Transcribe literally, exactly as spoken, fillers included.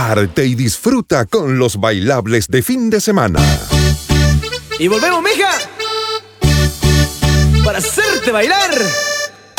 Arte y disfruta con los bailables de fin de semana. Y volvemos, mija, para hacerte bailar.